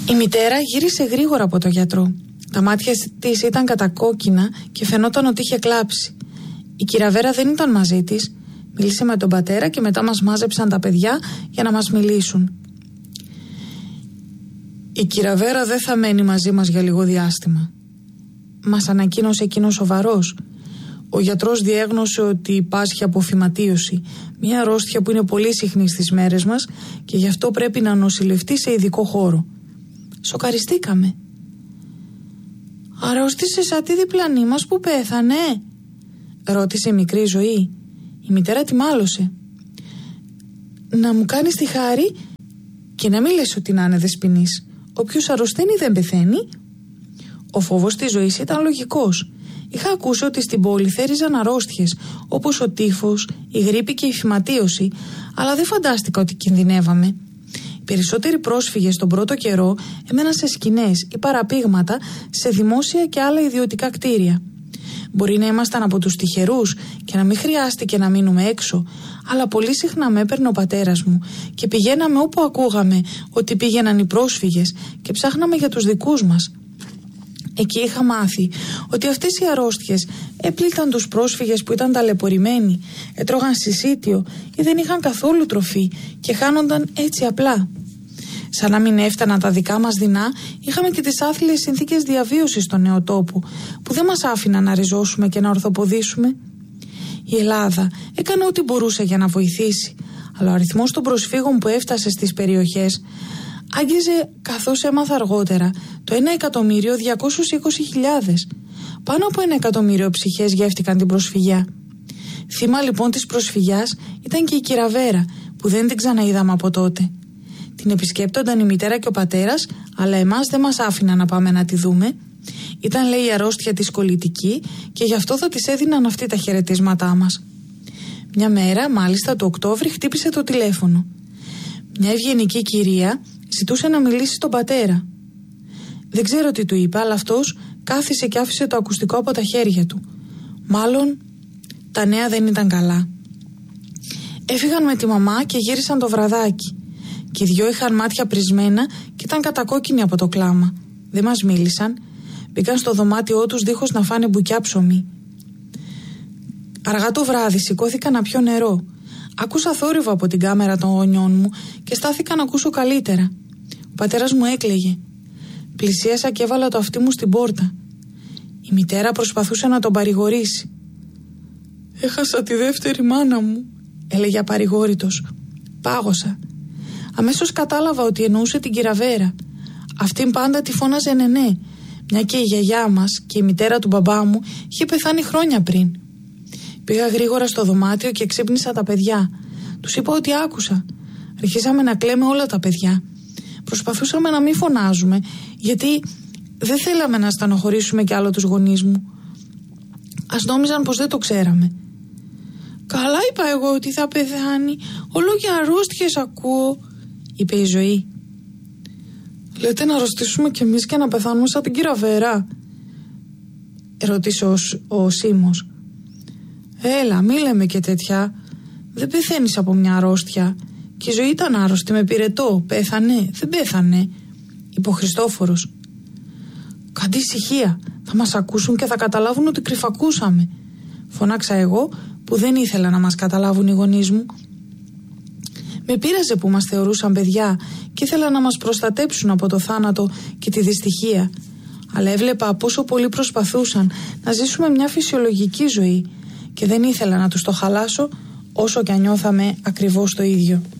Η μητέρα γύρισε γρήγορα από το γιατρό. Τα μάτια της ήταν κατακόκκινα και φαινόταν ότι είχε κλάψει. Η κυρα Βέρα δεν ήταν μαζί της. Μίλησε με τον πατέρα και μετά μας μάζεψαν τα παιδιά για να μας μιλήσουν. Η κυρα Βέρα δεν θα μένει μαζί μας για λίγο διάστημα, μας ανακοίνωσε εκείνος σοβαρός. Ο γιατρός διέγνωσε ότι υπάρχει αποφυματίωση, μια αρρώστια που είναι πολύ συχνή στις μέρες μας και γι' αυτό πρέπει να νοσηλευτεί σε ειδικό χώρο. Σοκαριστήκαμε. «Αρρώστησε σαν τη διπλανή μας που πέθανε?» ρώτησε η μικρή Ζωή. Η μητέρα τη μάλωσε. «Να μου κάνεις τη χάρη και να μην λες ότι να είναι δεσποινής. Όποιος αρρωσταίνει δεν πεθαίνει». Ο φόβος της Ζωής ήταν λογικός. Είχα ακούσει ότι στην πόλη θέριζαν αρρώστιες όπως ο τύφος, η γρίπη και η φυματίωση, αλλά δεν φαντάστηκα ότι κινδυνεύαμε. Οι περισσότεροι πρόσφυγες τον πρώτο καιρό έμεναν σε σκηνές ή παραπήγματα σε δημόσια και άλλα ιδιωτικά κτίρια. Μπορεί να ήμασταν από τους τυχερούς και να μην χρειάστηκε να μείνουμε έξω, αλλά πολύ συχνά με έπαιρνε ο πατέρας μου και πηγαίναμε όπου ακούγαμε ότι πήγαιναν οι πρόσφυγες και ψάχναμε για τους δικούς μας. Εκεί είχα μάθει ότι αυτές οι αρρώστιες έπληκταν τους πρόσφυγες που ήταν ταλαιπωρημένοι, έτρωγαν συσίτιο ή δεν είχαν καθόλου τροφή και χάνονταν έτσι απλά. Σαν να μην έφταναν τα δικά μας δεινά, είχαμε και τις άθλιες συνθήκες διαβίωσης στον νέο τόπο, που δεν μας άφηναν να ριζώσουμε και να ορθοποδήσουμε. Η Ελλάδα έκανε ό,τι μπορούσε για να βοηθήσει, αλλά ο αριθμός των προσφύγων που έφτασε στις περιοχές άγγιζε, καθώς έμαθα αργότερα, το 1.220.000. Πάνω από 1 εκατομμύριο ψυχές γεύτηκαν την προσφυγιά. Θύμα λοιπόν της προσφυγιάς ήταν και η κυρα Βέρα, που δεν την ξαναείδαμε από τότε. Την επισκέπτονταν η μητέρα και ο πατέρας, αλλά εμάς δεν μας άφηναν να πάμε να τη δούμε. Ήταν, λέει, η αρρώστια της κολλητική και γι' αυτό θα της έδιναν αυτή τα χαιρετίσματά μας. Μια μέρα, μάλιστα το Οκτώβρη, χτύπησε το τηλέφωνο. Μια ευγενική κυρία ζητούσε να μιλήσει στον πατέρα. Δεν ξέρω τι του είπε, αλλά αυτός κάθισε και άφησε το ακουστικό από τα χέρια του. Μάλλον τα νέα δεν ήταν καλά. Έφυγαν με τη μαμά και γύρισαν το βραδάκι. Και οι δυο είχαν μάτια πρισμένα και ήταν κατακόκκινοι από το κλάμα. Δεν μας μίλησαν. Μπήκαν στο δωμάτιό τους δίχως να φάνε μπουκιά ψωμί. Αργά το βράδυ σηκώθηκα να πιω νερό. Άκουσα θόρυβο από την κάμερα των γονιών μου και στάθηκα να ακούσω καλύτερα. Ο πατέρας μου έκλαιγε. Πλησίασα και έβαλα το αυτί μου στην πόρτα. Η μητέρα προσπαθούσε να τον παρηγορήσει. «Έχασα τη δεύτερη μάνα μου», έλεγε απαρηγόρητος. Πάγωσα. Αμέσως κατάλαβα ότι εννοούσε την κυρα Βέρα. Αυτήν πάντα τη φώναζε Νενέ, μια και η γιαγιά μας και η μητέρα του μπαμπά μου είχε πεθάνει χρόνια πριν. Πήγα γρήγορα στο δωμάτιο και ξύπνησα τα παιδιά. Τους είπα ότι άκουσα. Αρχίσαμε να κλαίμε όλα τα παιδιά. Προσπαθούσαμε να μην φωνάζουμε, γιατί δεν θέλαμε να στενοχωρήσουμε κι άλλο τους γονείς μου. Ας νόμιζαν πως δεν το ξέραμε. «Καλά είπα εγώ ότι θα πεθάνει. Όλο για αρρώστιες ακούω», είπε η Ζωή. «Λέτε να αρρωστήσουμε κι εμείς και να πεθάνουμε σαν την κυρα Βέρα?» ρώτησε ο Σίμος. «Έλα, μη λέμε και τέτοια. Δεν πεθαίνεις από μια αρρώστια. Και η Ζωή ήταν άρρωστη με πυρετό. Πέθανε, δεν πέθανε», είπε ο Χριστόφορος. «Κάντε ησυχία. Θα μας ακούσουν και θα καταλάβουν ότι κρυφακούσαμε», φωνάξα εγώ, που δεν ήθελα να μας καταλάβουν οι γονείς μου. Με πείραζε που μας θεωρούσαν παιδιά και ήθελα να μας προστατέψουν από το θάνατο και τη δυστυχία. Αλλά έβλεπα πόσο πολύ προσπαθούσαν να ζήσουμε μια φυσιολογική ζωή και δεν ήθελα να τους το χαλάσω, όσο κι αν νιώθαμε ακριβώς το ίδιο.